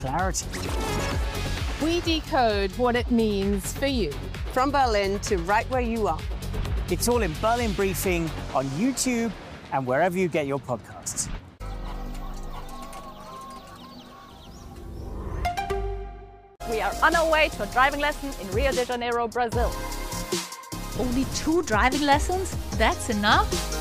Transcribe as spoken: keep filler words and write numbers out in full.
clarity. We decode what it means for you. From Berlin to right where you are. It's all in Berlin Briefing on YouTube and wherever you get your podcasts. We are on our way to a driving lesson in Rio de Janeiro, Brazil. Only two driving lessons? That's enough?